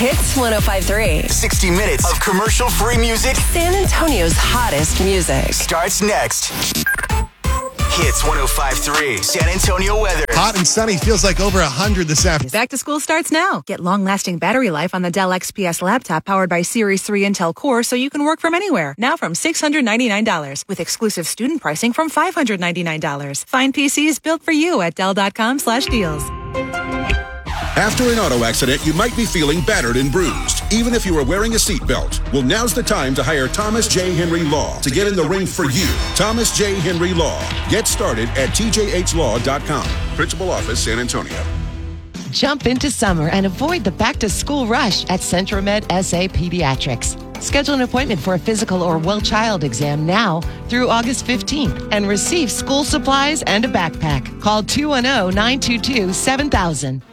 Hits 105.3. 60 minutes of commercial-free music. San Antonio's hottest music. Starts next. Hits 105.3. San Antonio weather. Hot and sunny. Feels like over 100 this afternoon. Back to school starts now. Get long-lasting battery life on the Dell XPS laptop powered by Series 3 Intel Core so you can work from anywhere. Now from $699 with exclusive student pricing from $599. Find PCs built for you at Dell.com/deals. After an auto accident, you might be feeling battered and bruised, even if you are wearing a seatbelt. Well, now's the time to hire Thomas J. Henry Law to get in the ring for you. Thomas J. Henry Law. Get started at tjhlaw.com. Principal Office, San Antonio. Jump into summer and avoid the back-to-school rush at Centromed SA Pediatrics. Schedule an appointment for a physical or well-child exam now through August 15th and receive school supplies and a backpack. Call 210-922-7000.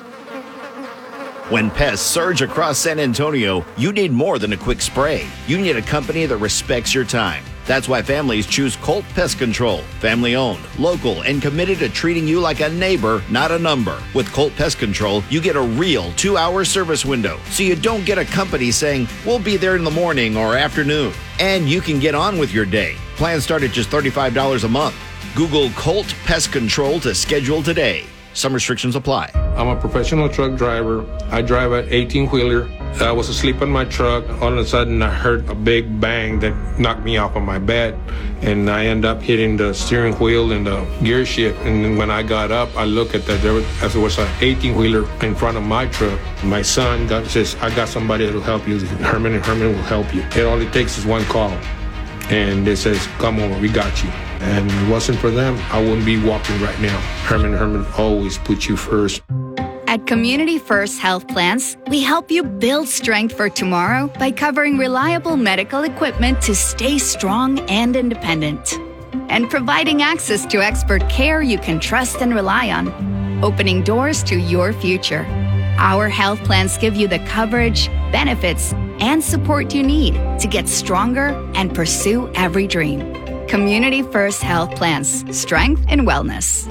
When pests surge across San Antonio, you need more than a quick spray. You need a company that respects your time. That's why families choose Colt Pest Control. Family-owned, local, and committed to treating you like a neighbor, not a number. With Colt Pest Control, you get a real 2-hour service window, so you don't get a company saying, we'll be there in the morning or afternoon. And you can get on with your day. Plans start at just $35 a month. Google Colt Pest Control to schedule today. Some restrictions apply. I'm a professional truck driver. I drive an 18-wheeler. I was asleep in my truck. All of a sudden, I heard a big bang that knocked me off of my bed, and I ended up hitting the steering wheel and the gear shift. And then when I got up, I looked at that. There was an 18-wheeler in front of my truck. My son says, I got somebody that will help you. Herman will help you. All it takes is one call. And it says, come over, we got you. And if it wasn't for them, I wouldn't be walking right now. Herman always puts you first. At Community First Health Plans, we help you build strength for tomorrow by covering reliable medical equipment to stay strong and independent, and providing access to expert care you can trust and rely on, opening doors to your future. Our health plans give you the coverage, benefits, and support you need to get stronger and pursue every dream. Community First Health Plans. Strength and wellness.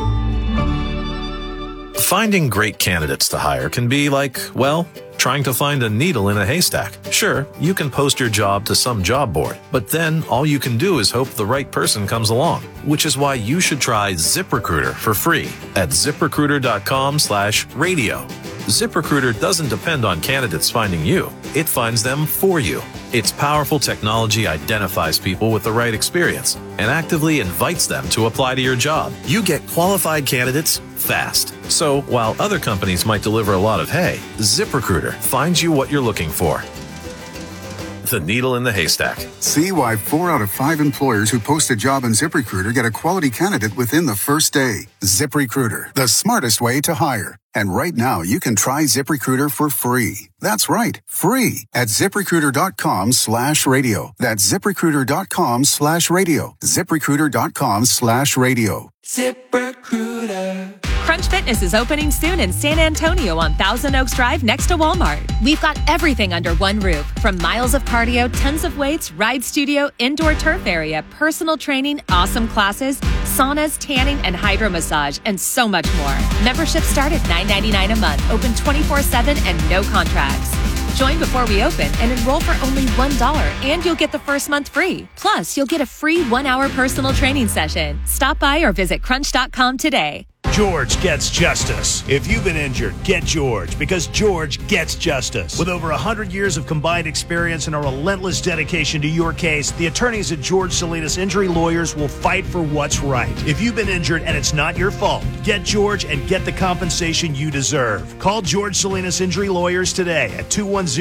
Finding great candidates to hire can be like, well, trying to find a needle in a haystack. Sure, you can post your job to some job board, but then all you can do is hope the right person comes along, which is why you should try ZipRecruiter for free at ZipRecruiter.com/radio. ZipRecruiter doesn't depend on candidates finding you. It finds them for you. Its powerful technology identifies people with the right experience and actively invites them to apply to your job. You get qualified candidates fast. So while other companies might deliver a lot of hay, ZipRecruiter finds you what you're looking for. The needle in the haystack. See why 4 out of 5 employers who post a job in ZipRecruiter get a quality candidate within the first day. ZipRecruiter, the smartest way to hire. And right now, you can try ZipRecruiter for free. That's right, free at ZipRecruiter.com/radio. That's ZipRecruiter.com/radio. ZipRecruiter.com/radio. ZipRecruiter. Crunch Fitness is opening soon in San Antonio on Thousand Oaks Drive next to Walmart. We've got everything under one roof, from miles of cardio, tons of weights, ride studio, indoor turf area, personal training, awesome classes, saunas, tanning, and hydro massage, and so much more. Memberships start at $9.99 a month, open 24/7 and no contracts. Join before we open and enroll for only $1, and you'll get the first month free. Plus, you'll get a free 1-hour personal training session. Stop by or visit crunch.com today. George gets justice. If you've been injured, get George, because George gets justice. With over 100 years of combined experience and a relentless dedication to your case, the attorneys at George Salinas Injury Lawyers will fight for what's right. If you've been injured and it's not your fault, get George and get the compensation you deserve. Call George Salinas Injury Lawyers today at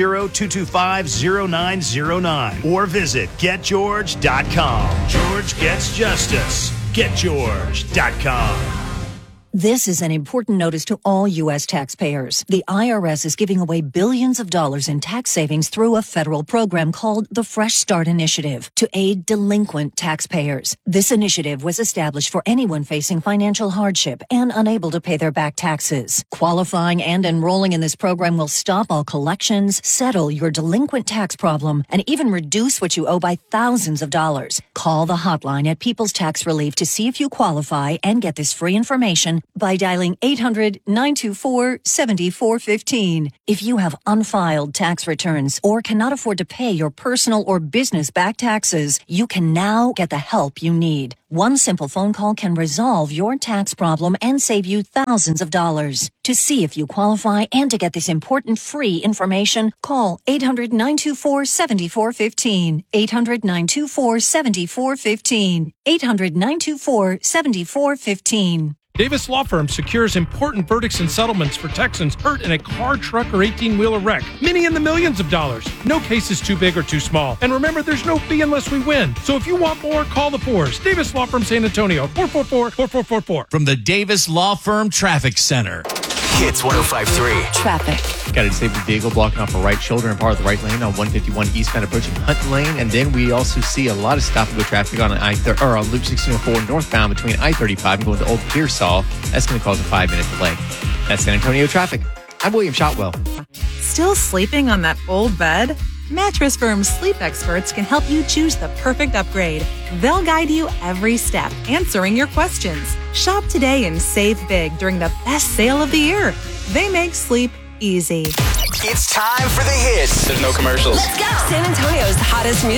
210-225-0909 or visit getgeorge.com. George gets justice. Getgeorge.com. This is an important notice to all U.S. taxpayers. The IRS is giving away billions of dollars in tax savings through a federal program called the Fresh Start Initiative to aid delinquent taxpayers. This initiative was established for anyone facing financial hardship and unable to pay their back taxes. Qualifying and enrolling in this program will stop all collections, settle your delinquent tax problem, and even reduce what you owe by thousands of dollars. Call the hotline at People's Tax Relief to see if you qualify and get this free information information by dialing 800-924-7415. If you have unfiled tax returns or cannot afford to pay your personal or business back taxes, you can now get the help you need. One simple phone call can resolve your tax problem and save you thousands of dollars. To see if you qualify and to get this important free information, call 800-924-7415. 800-924-7415. 800-924-7415. Davis Law Firm secures important verdicts and settlements for Texans hurt in a car, truck, or 18-wheeler wreck. Many in the millions of dollars. No case is too big or too small. And remember, there's no fee unless we win. So if you want more, call the Fours. Davis Law Firm San Antonio, 444-4444. From the Davis Law Firm Traffic Center. Hits 105.3. Traffic. Got a disabled vehicle blocking off a right shoulder and part of the right lane on 151 eastbound approaching Hunt Lane. And then we also see a lot of stop-and-go traffic on on Loop 1604 northbound between I-35 and going to Old Pearsall. That's going to cause a 5-minute delay. That's San Antonio traffic. I'm William Shotwell. Still sleeping on that old bed? Mattress Firm's sleep experts can help you choose the perfect upgrade. They'll guide you every step, answering your questions. Shop today and save big during the best sale of the year. They make sleep easy. It's time for the hits. There's no commercials. Let's go. San Antonio's hottest music.